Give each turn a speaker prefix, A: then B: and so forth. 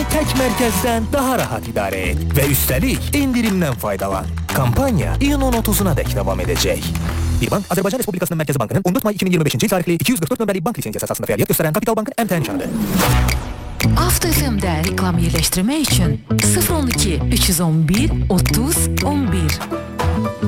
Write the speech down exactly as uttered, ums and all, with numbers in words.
A: tək mərkəzdən daha rahat idarə et və üstəlik indirimdən faydalan. Kampaniya iyunun otuzuna dək davam edəcək. Bir bank Azərbaycan Respublikasının Mərkəzi Bankının on dörd may iki min iyirmi beşinci il tarixli iki yüz qırx dörd nömrəli bank lisensiyası əsasında fəaliyyət göstərən Kapital Bankın M T N nişanıdır.
B: Avto F M-də reklam yerləşdirmək üçün sıfır on iki üç yüz on bir otuz on bir